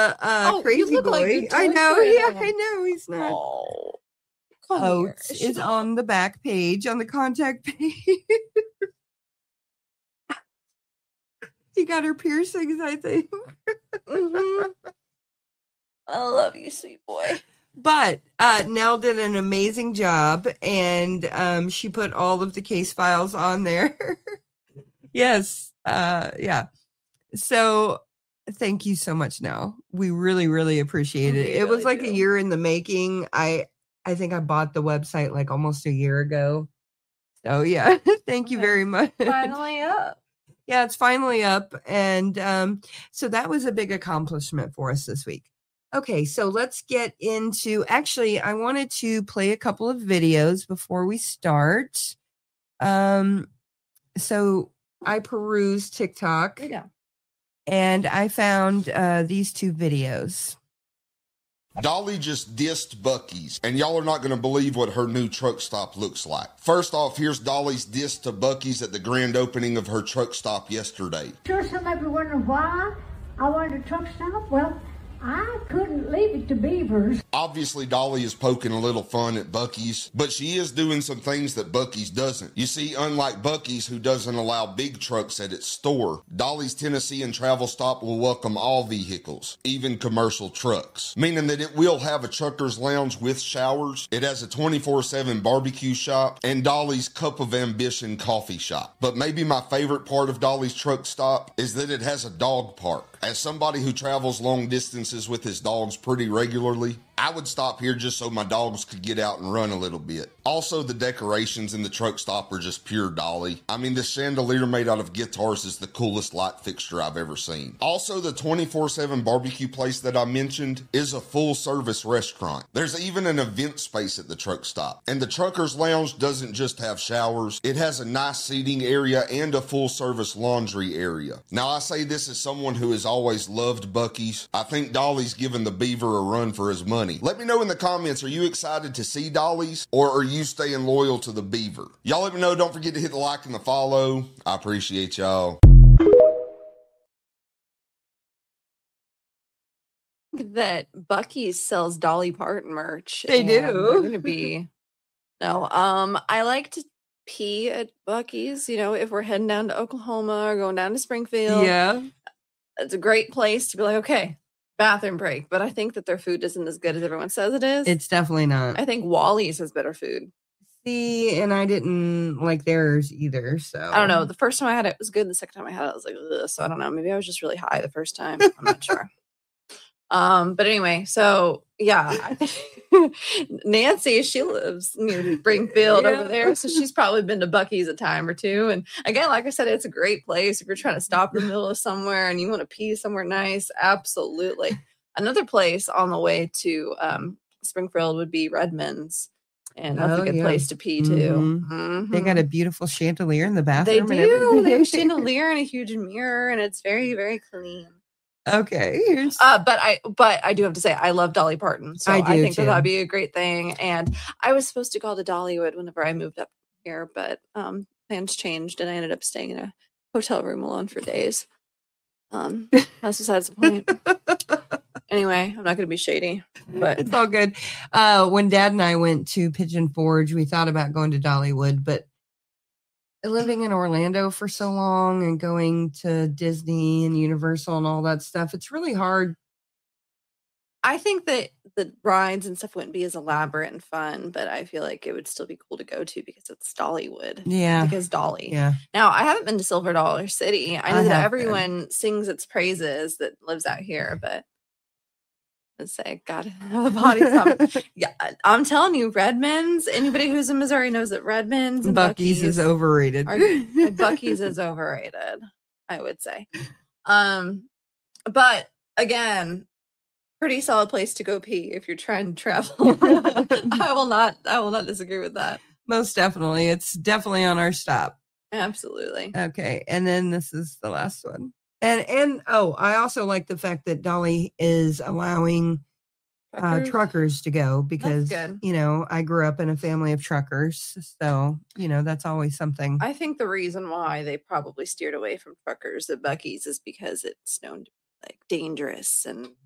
you Crazy look Boy. like you're I know. doing Yeah, it. I know. He's not. Oh, come here. Oats is on the back page, on the contact page. He got her piercings, I think. Mhm. I love you, sweet boy. But Nell did an amazing job, and she put all of the case files on there. Yes. Yeah. So thank you so much, Nell. We really, really appreciate it. It was like a year in the making. I think I bought the website like almost a year ago. So yeah, thank you very much. Finally up. Yeah, it's finally up. And so that was a big accomplishment for us this week. Okay, so let's get into, actually, I wanted to play a couple of videos before we start. So I perused TikTok and I found these two videos. Dolly just dissed Buc-ee's, and y'all are not going to believe what her new truck stop looks like. First off, here's Dolly's diss to Buc-ee's at the grand opening of her truck stop yesterday. Sure, some of you wondering why I wanted a truck stop. Well, I couldn't leave it to Beavers. Obviously, Dolly is poking a little fun at Buc-ee's, but she is doing some things that Buc-ee's doesn't. You see, unlike Buc-ee's, who doesn't allow big trucks at its store, Dolly's Tennessee and Travel Stop will welcome all vehicles, even commercial trucks, meaning that it will have a trucker's lounge with showers. It has a 24/7 barbecue shop and Dolly's Cup of Ambition coffee shop. But maybe my favorite part of Dolly's truck stop is that it has a dog park. As somebody who travels long distances with his dogs pretty regularly, I would stop here just so my dogs could get out and run a little bit. Also, the decorations in the truck stop are just pure Dolly. I mean, the chandelier made out of guitars is the coolest light fixture I've ever seen. Also, the 24/7 barbecue place that I mentioned is a full-service restaurant. There's even an event space at the truck stop. And the trucker's lounge doesn't just have showers. It has a nice seating area and a full-service laundry area. Now, I say this as someone who has always loved Buc-ee's. I think Dolly's giving the Beaver a run for his money. Let me know in the comments, are you excited to see Dolly's or are you staying loyal to the Beaver? Y'all let me know. Don't forget to hit the like and the follow. I appreciate y'all. That Buc-ee's sells Dolly Parton merch. They do. They're gonna be I like to pee at Buc-ee's, if we're heading down to Oklahoma or going down to Springfield. Yeah. It's a great place to be like, okay, bathroom break. But I think that their food isn't as good as everyone says it is. It's definitely not. I think Wally's has better food. See, and I didn't like theirs either, so. I don't know. The first time I had it was good. The second time I had it, I was like, ugh. So I don't know. Maybe I was just really high the first time. I'm not sure. But anyway, so yeah, I think Nancy, she lives near Springfield over there, so she's probably been to Buc-ee's a time or two. And again, like I said, it's a great place if you're trying to stop in the middle of somewhere and you want to pee somewhere nice. Absolutely. Another place on the way to Springfield would be Redmond's, and that's a good place to pee too. Mm-hmm. They got a beautiful chandelier in the bathroom. They do. They have a chandelier and a huge mirror, and it's very, very clean. Okay. But I do have to say I love Dolly Parton, so I think that'd be a great thing. And I was supposed to go to Dollywood whenever I moved up here, but plans changed, and I ended up staying in a hotel room alone for days. That's besides the point. Anyway, I'm not going to be shady, but it's all good. When Dad and I went to Pigeon Forge, we thought about going to Dollywood, but living in Orlando for so long and going to Disney and Universal and all that stuff, it's really hard. I think that the rides and stuff wouldn't be as elaborate and fun, but I feel like it would still be cool to go to because it's Dollywood. Yeah. Because Dolly. Yeah. Now, I haven't been to Silver Dollar City. I know that everyone sings its praises that lives out here, but let's say, God, the body. Yeah, I'm telling you, Redmond's. Anybody who's in Missouri knows that Redmond's and Buc-ee's is overrated. Buc-ee's is overrated, I would say. But again, pretty solid place to go pee if you're trying to travel. I will not disagree with that. Most definitely, it's definitely on our stop. Absolutely. Okay, and then this is the last one. And I also like the fact that Dolly is allowing truckers to go because, I grew up in a family of truckers. So, that's always something. I think the reason why they probably steered away from truckers at Buc-ee's is because it's known to be like dangerous and